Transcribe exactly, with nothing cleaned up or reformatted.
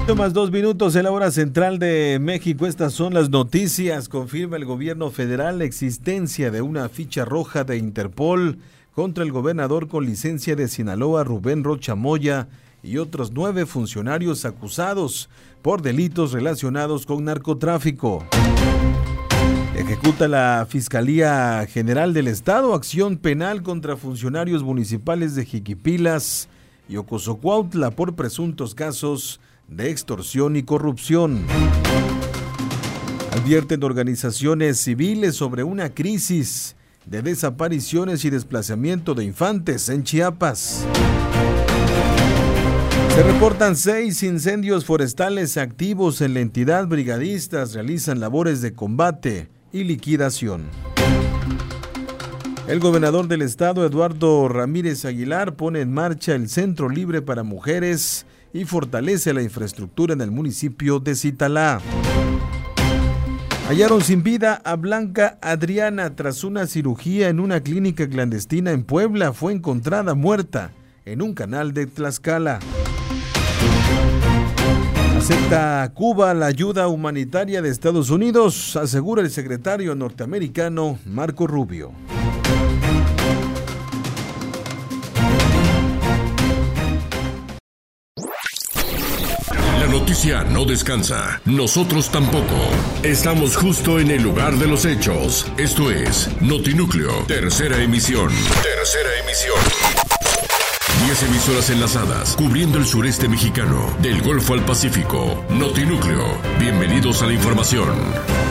Más dos minutos en la hora central de México. Estas son las noticias. Confirma el gobierno federal la existencia de una ficha roja de Interpol contra el gobernador con licencia de Sinaloa, Rubén Rocha Moya, y otros nueve funcionarios acusados por delitos relacionados con narcotráfico. Ejecuta la Fiscalía General del Estado acción penal contra funcionarios municipales de Jiquipilas y Ocosocuautla por presuntos casos de extorsión y corrupción. Advierten organizaciones civiles sobre una crisis de desapariciones y desplazamiento de infantes en Chiapas. Se reportan seis incendios forestales activos en la entidad. Brigadistas realizan labores de combate y liquidación. El gobernador del estado, Eduardo Ramírez Aguilar, pone en marcha el Centro Libre para Mujeres y fortalece la infraestructura en el municipio de Zitalá. Hallaron sin vida a Blanca Adriana tras una cirugía en una clínica clandestina en Puebla. Fue encontrada muerta en un canal de Tlaxcala. Acepta Cuba la ayuda humanitaria de Estados Unidos, asegura el secretario norteamericano Marco Rubio. La noticia no descansa, nosotros tampoco. Estamos justo en el lugar de los hechos. Esto es Notinúcleo, tercera emisión. Tercera emisión. Diez emisoras enlazadas, cubriendo el sureste mexicano, del Golfo al Pacífico. Notinúcleo, bienvenidos a la información.